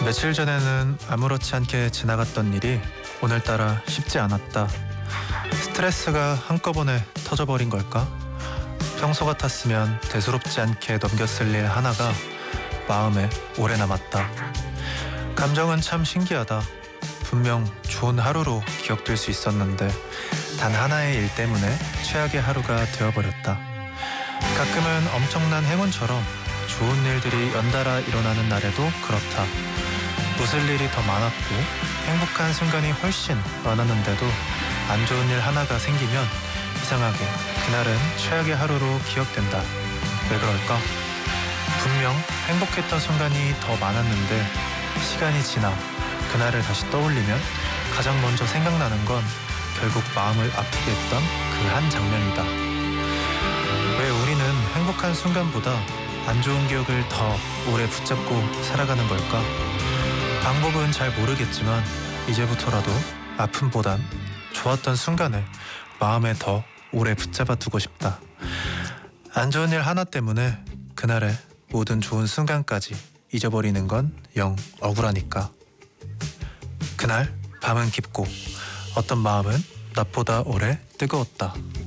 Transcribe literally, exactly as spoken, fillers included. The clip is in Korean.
며칠 전에는 아무렇지 않게 지나갔던 일이 오늘따라 쉽지 않았다. 스트레스가 한꺼번에 터져버린 걸까? 평소 같았으면 대수롭지 않게 넘겼을 일 하나가 마음에 오래 남았다. 감정은 참 신기하다. 분명 좋은 하루로 기억될 수 있었는데 단 하나의 일 때문에 최악의 하루가 되어버렸다. 가끔은 엄청난 행운처럼 좋은 일들이 연달아 일어나는 날에도 그렇다. 웃을 일이 더 많았고 행복한 순간이 훨씬 많았는데도 안 좋은 일 하나가 생기면 이상하게 그날은 최악의 하루로 기억된다. 왜 그럴까? 분명 행복했던 순간이 더 많았는데 시간이 지나 그날을 다시 떠올리면 가장 먼저 생각나는 건 결국 마음을 아프게 했던 그 한 장면이다. 왜 우리는 행복한 순간보다 안 좋은 기억을 더 오래 붙잡고 살아가는 걸까? 방법은 잘 모르겠지만 이제부터라도 아픔보단 좋았던 순간을 마음에 더 오래 붙잡아 두고 싶다. 안 좋은 일 하나 때문에 그날의 모든 좋은 순간까지 잊어버리는 건 영 억울하니까. 그날 밤은 깊고 어떤 마음은 낮보다 오래 뜨거웠다.